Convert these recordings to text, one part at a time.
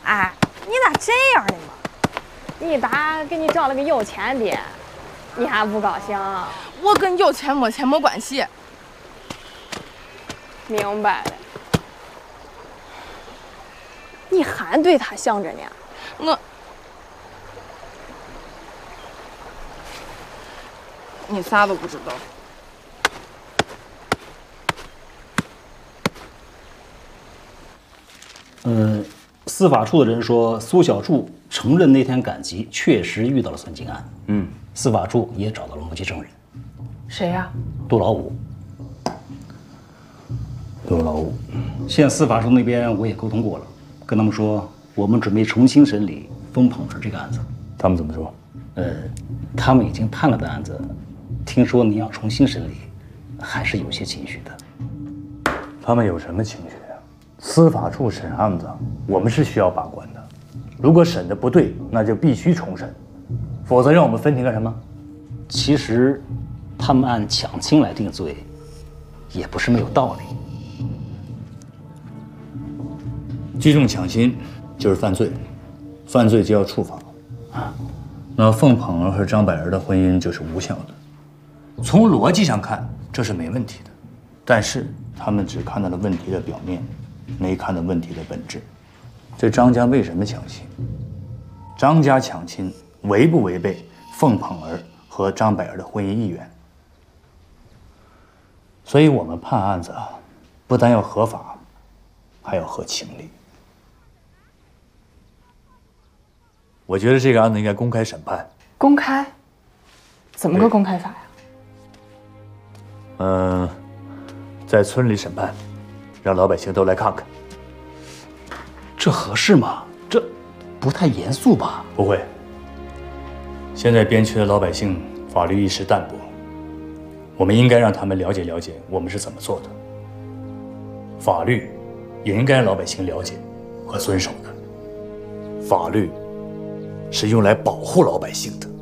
哎，你咋这样的嘛？你爸给你找了个有钱的，你还不高兴？ 我跟有钱没关系。 明白了。你还对他想着呢？ 你啥都不知道。 司法处的人说，苏小柱承认那天赶集确实遇到了孙金安。司法处也找到了目击证人。 谁呀？ 杜老五。现司法处那边我也沟通过了，跟他们说我们准备重新审理封捧儿这个案子。 他们怎么说？ 他们已经判了的案子，听说您要重新审理，还是有些情绪的。 他们有什么情绪啊？司法处审案子，我们是需要把关的。如果审的不对，那就必须重审，否则让我们分庭干什么？ 其实，他们按抢亲来定罪，也不是没有道理。 聚众抢亲就是犯罪，犯罪就要处罚。那凤捧儿和张百儿的婚姻就是无效的。从逻辑上看，这是没问题的，但是他们只看到了问题的表面，没看到问题的本质。这张家为什么抢亲？张家抢亲违不违背凤捧儿和张百儿的婚姻意愿？所以我们判案子啊，不但要合法，还要合情理。我觉得这个案子应该公开审判。 公开？怎么个公开法呀？ 在村里审判，让老百姓都来看看。 这合适吗？这不太严肃吧？ 不会。现在边区的老百姓法律意识淡薄，我们应该让他们了解了解我们是怎么做的。法律也应该让老百姓了解和遵守的。法律是用来保护老百姓的。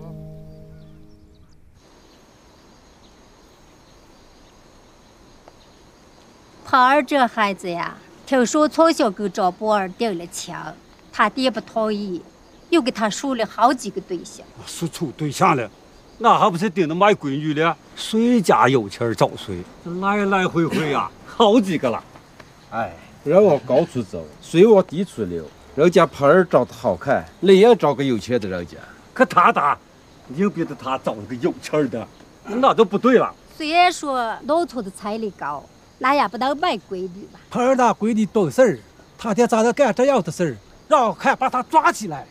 胖儿这孩子呀，听说从小跟张博儿定了亲，他爹不同意，又给他数了好几个对象。 数出对象了，那还不是盯着买闺女了？谁家有钱找谁，来来回回呀，好几个了。 哎，人往高处走，水往低处流。人家胖儿长得好看，你也找个有钱的人家。 可他硬逼着他找个有钱的，那就不对了。 虽然说农村的彩礼高，那也不能买闺女吧。 胖儿那闺女懂事儿，他爹咋能干这样的事儿？让我看把他抓起来。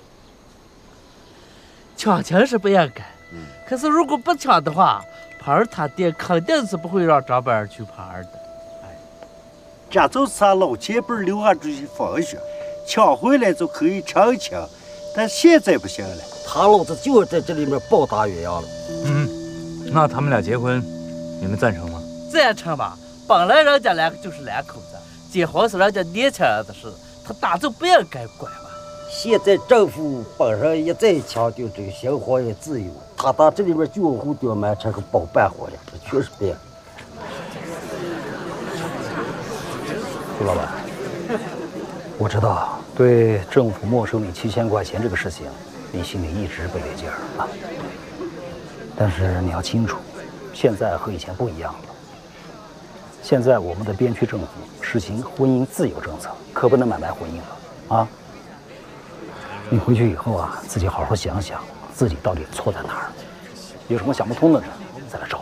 抢亲是不应该，可是如果不抢的话，胖儿他爹肯定是不会让张百儿娶胖儿的。 这就是咱老前辈留下这些风水，抢回来就可以尝一尝，但现在不行了。 他老子就要在这里面包打鸳鸯了。 那他们俩结婚，你们赞成吗？ 赞成吧，本来人家两个就是两口子，结婚是人家年轻人的事，他大就不应该管吧。 现在政府本身一再强调这个新婚姻自由，他到这里面就胡刁蛮成个包办婚了，这确实不应。 朱老板，我知道对政府没收你7000块钱这个事情，你心里一直不得劲儿啊。但是你要清楚，现在和以前不一样了。现在我们的边区政府实行婚姻自由政策，可不能买卖婚姻了啊！你回去以后啊，自己好好想想，自己到底错在哪儿，有什么想不通的呢，再来找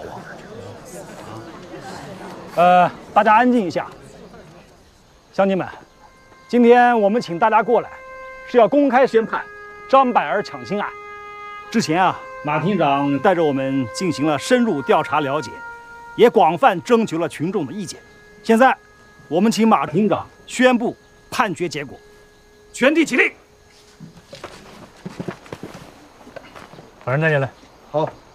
我。 大家安静一下。乡亲们，今天我们请大家过来，是要公开宣判张百儿抢亲案。之前啊，马厅长带着我们进行了深入调查了解，也广泛征求了群众的意见。现在，我们请马厅长宣布判决结果。全体起立。 把人带进来。 好。